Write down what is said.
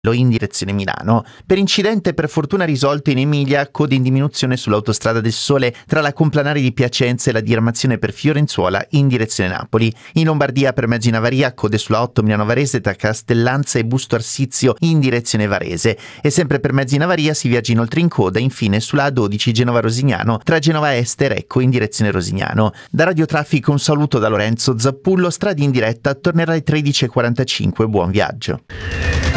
in direzione Milano. Per incidente per fortuna risolto in Emilia, code in diminuzione sull'autostrada del Sole tra la Complanare di Piacenza e la diramazione per Fiorenzuola in direzione Napoli. In Lombardia per mezzo in avaria, code sulla 8 Milano Varese tra Castellanza e Busto Arsizio in direzione Varese. E sempre per mezzo in avaria si viaggia inoltre in coda infine sulla A12 Genova Rosignano tra Genova Est e Recco in direzione Rosignano. Da Radio Traffico un saluto da Lorenzo Zappullo, strade in diretta, tornerà alle 13:45, buon viaggio.